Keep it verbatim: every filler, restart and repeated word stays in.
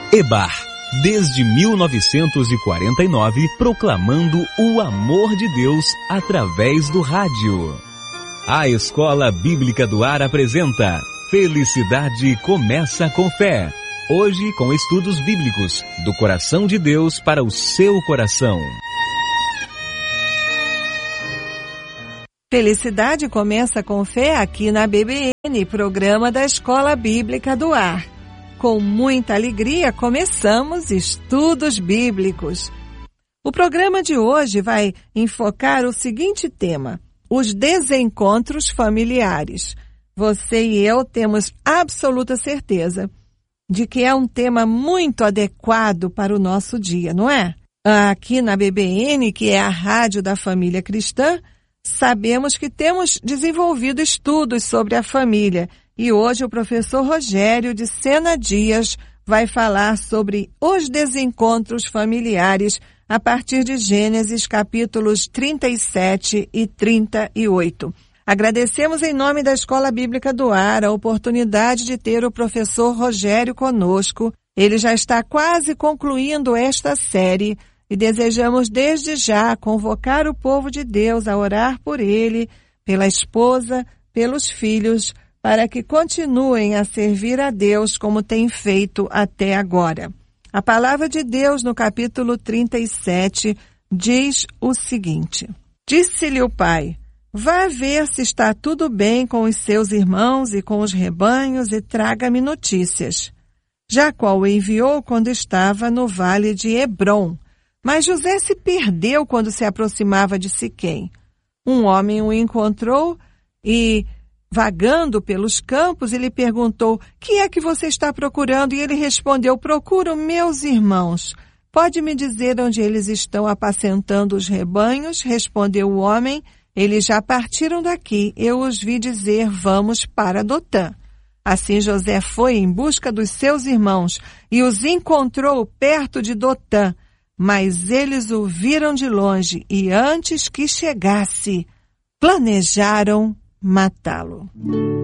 EBAR, desde mil novecentos e quarenta e nove, proclamando o amor de Deus através do rádio. A Escola Bíblica do Ar apresenta Felicidade Começa com Fé. Hoje com estudos bíblicos, do coração de Deus para o seu coração. Felicidade Começa com Fé aqui na B B N, programa da Escola Bíblica do Ar. Com muita alegria, começamos estudos bíblicos. O programa de hoje vai enfocar o seguinte tema: os desencontros familiares. Você e eu temos absoluta certeza de que é um tema muito adequado para o nosso dia, não é? Aqui na B B N, que é a rádio da família cristã, sabemos que temos desenvolvido estudos sobre a família e hoje o professor Rogério de Sena Dias vai falar sobre os desencontros familiares a partir de Gênesis capítulos trinta e sete e trinta e oito. Agradecemos em nome da Escola Bíblica do Ar a oportunidade de ter o professor Rogério conosco. Ele já está quase concluindo esta série e desejamos desde já convocar o povo de Deus a orar por ele, pela esposa, pelos filhos, para que continuem a servir a Deus como têm feito até agora. A palavra de Deus no capítulo trinta e sete diz o seguinte: Disse-lhe o pai: vá ver se está tudo bem com os seus irmãos e com os rebanhos e traga-me notícias. Jacó o enviou quando estava no vale de Hebrom, mas José se perdeu quando se aproximava de Siquém. Um homem o encontrou e, vagando pelos campos, ele perguntou: que é que você está procurando? E ele respondeu: procuro meus irmãos. Pode me dizer onde eles estão apacentando os rebanhos? Respondeu o homem: eles já partiram daqui. Eu os vi dizer: vamos para Dotã. Assim José foi em busca dos seus irmãos e os encontrou perto de Dotã. Mas eles o viram de longe e antes que chegasse, planejaram matá-lo.